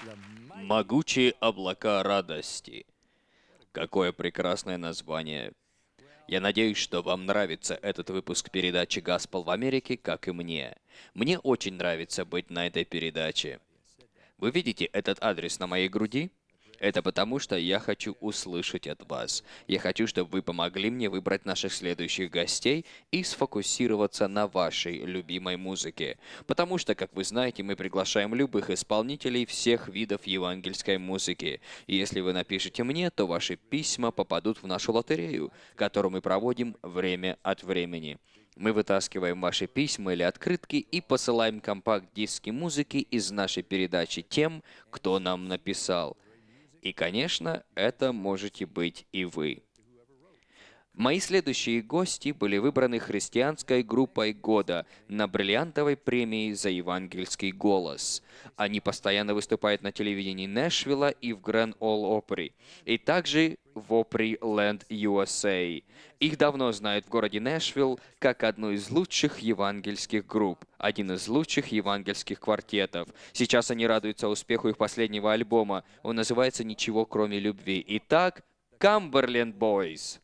Могучие облака радости. Какое прекрасное название. Я надеюсь, что вам нравится этот выпуск передачи «Гаспел в Америке», как и мне. Мне очень нравится быть на этой передаче. Вы видите этот адрес на моей груди? Это потому, что я хочу услышать от вас. Я хочу, чтобы вы помогли мне выбрать наших следующих гостей и сфокусироваться на вашей любимой музыке. Потому что, как вы знаете, мы приглашаем любых исполнителей всех видов евангельской музыки. И если вы напишете мне, то ваши письма попадут в нашу лотерею, которую мы проводим время от времени. Мы вытаскиваем ваши письма или открытки и посылаем компакт-диски музыки из нашей передачи тем, кто нам написал. И, конечно, это можете быть и вы. Мои следующие гости были выбраны христианской группой года на бриллиантовой премии за евангельский голос. Они постоянно выступают на телевидении Нэшвилла и в Grand Ole Opry, и также в Opry Land USA. Их давно знают в городе Нэшвилл как одну из лучших евангельских групп, один из лучших евангельских квартетов. Сейчас они радуются успеху их последнего альбома. Он называется «Ничего, кроме любви». Итак, Cumberland Boys.